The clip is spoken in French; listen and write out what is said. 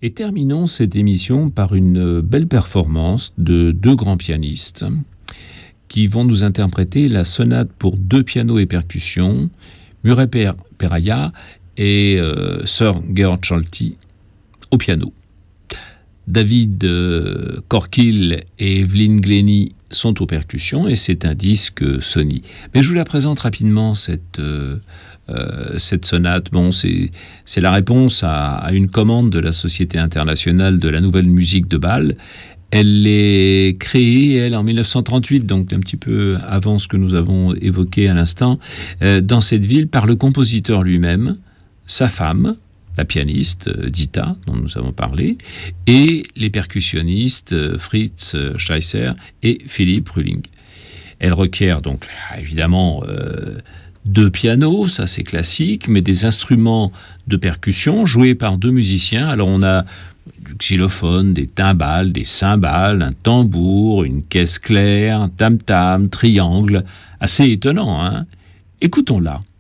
Et terminons cette émission par une belle performance de deux grands pianistes qui vont nous interpréter la sonate pour deux pianos et percussions, Murray Perahia et Sir Georg Scholti au piano. David Corkill et Evelyn Glennie sont aux percussions et c'est un disque Sony. Mais je vous la présente rapidement, cette sonate. Bon, c'est la réponse à une commande de la Société internationale de la nouvelle musique de Bâle. Elle est créée, elle, en 1938, donc un petit peu avant ce que nous avons évoqué à l'instant, dans cette ville par le compositeur lui-même, sa femme, la pianiste Dita, dont nous avons parlé, et les percussionnistes Fritz Schleicher et Philipp Rühling. Elle requiert donc évidemment deux pianos, ça c'est classique, mais des instruments de percussion joués par deux musiciens. Alors on a du xylophone, des timbales, des cymbales, un tambour, une caisse claire, un tam-tam, triangle, assez étonnant, hein ? Écoutons-la.